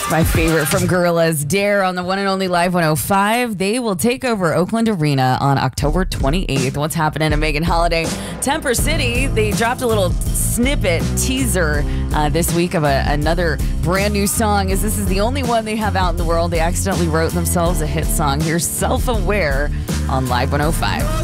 My favorite from Gorillaz, Dare on the one and only Live 105. They will take over Oakland Arena on October 28th. What's happening at Megan Holiday? Temper City, they dropped a little snippet teaser this week of another brand new song. As this is the only one they have out in the world. They accidentally wrote themselves a hit song. Here's Self-Aware on Live 105.